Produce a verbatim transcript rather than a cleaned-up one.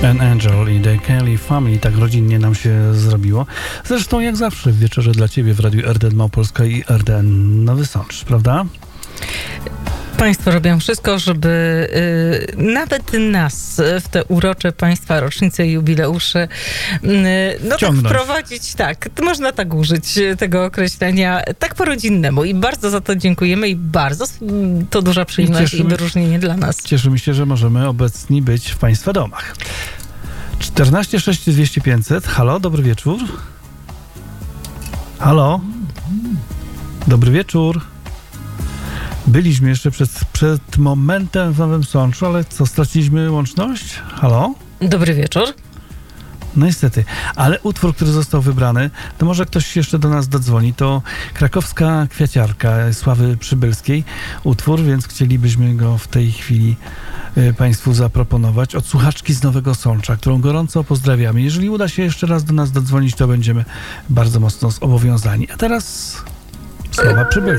An Angel i The Kelly Family, tak rodzinnie nam się zrobiło. Zresztą jak zawsze w wieczorze dla Ciebie w Radiu R D N Małopolska i R D N Nowy Sącz, prawda? Państwo robią wszystko, żeby y, nawet nas w te urocze Państwa rocznice i jubileusze y, no tak wprowadzić, tak, można tak użyć tego określenia, tak po rodzinnemu i bardzo za to dziękujemy i bardzo to duża przyjemność i, i wyróżnienie dla nas. Cieszymy się, że możemy obecni być w Państwa domach. czternaście sześć dwieście pięćset. Halo, dobry wieczór. Halo. Dobry wieczór. Byliśmy jeszcze przed, przed momentem w Nowym Sączu, ale co, straciliśmy łączność? Halo? Dobry wieczór. No niestety, ale utwór, który został wybrany, to może ktoś jeszcze do nas dodzwoni, to Krakowska Kwiaciarka Sławy Przybylskiej utwór, więc chcielibyśmy go w tej chwili y, Państwu zaproponować od słuchaczki z Nowego Sącza, którą gorąco pozdrawiamy. Jeżeli uda się jeszcze raz do nas dodzwonić, to będziemy bardzo mocno zobowiązani. A teraz Sława Przybylska.